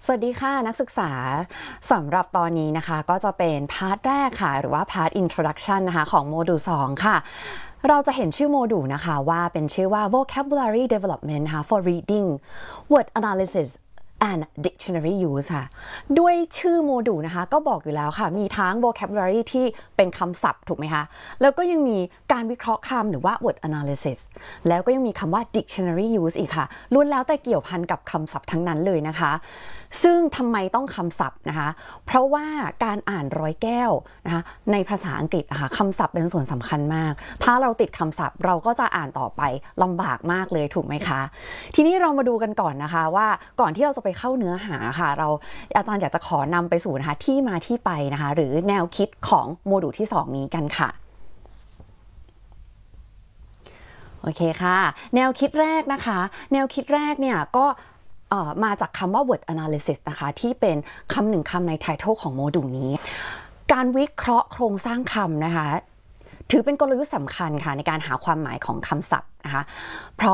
สวัสดีค่ะนักศึกษาสำหรับตอนนี้นะคะก็จะเป็นพาร์ทแรกค่ะหรือว่าพาร์ท introduction นะคะของโมดูล2ค่ะเราจะเห็นชื่อโมดูลนะคะว่าเป็นชื่อว่า vocabulary development ค่ะ for reading word analysis and dictionary use ค่ะด้วยชื่อโมดูลนะคะก็บอกอยู่แล้วค่ะมีทั้ง vocabulary ที่เป็นคำศัพท์ถูกไหมคะแล้วก็ยังมีการวิเคราะห์คำหรือว่า word analysis แล้วก็ยังมีคำว่า dictionary use อีกค่ะล้วนแล้วแต่เกี่ยวพันกับคำศัพท์ทั้งนั้นเลยนะคะซึ่งทำไมต้องคำศัพท์นะคะเพราะว่าการอ่านร้อยแก้วนะคะในภาษาอังกฤษนะคะคำศัพท์เป็นส่วนสำคัญมากถ้าเราติดคำศัพท์เราก็จะอ่านต่อไปลำบากมากเลยถูกไหมคะทีนี้เรามาดูกันก่อนนะคะว่าก่อนที่เราจะไปเข้าเนื้อหาค่ะอาจารย์อยากจะขอนำไปสู่นะคะที่มาที่ไปนะคะหรือแนวคิดของโมดูลที่2นี้กันค่ะโอเคค่ะแนวคิดแรกนะคะแนวคิดแรกเนี่ยก็มาจากคำว่า word analysis นะคะที่เป็นคำหนึ่งคำใน title ของโมดูลนี้การวิเคราะห์โครงสร้างคำนะคะถือเป็นกลยุทธ์สำคัญค่ะในการหาความหมายของคำศัพท์นะคะเพราะ